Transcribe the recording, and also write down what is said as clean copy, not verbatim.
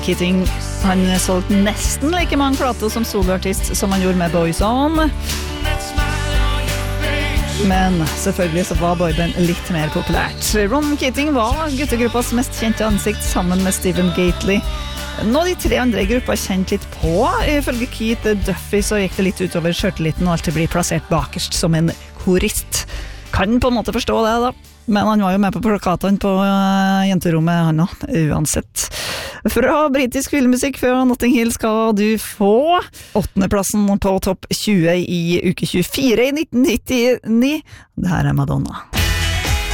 Keating, han solgte nesten like mange plater som soloartist som han gjorde med Boyzone. Men selvfølgelig så var boyband litt mer populært. Ron Keating var guttegruppas mest kjente ansikt sammen med Stephen Gately. Nå de tre andre grupper kjent litt på. Ifølge Keith Duffy så gikk det litt utover skjørteliten og alltid bli plassert bakerst som en korist. Kan på en måte forstå det da. Men han var jo med på plakatene på jenterommet han også, uansett. Fra britisk filmmusikk fra Notting Hill skal du få 8. plassen på topp 20 i uke 24 i 1999. Det her Madonna.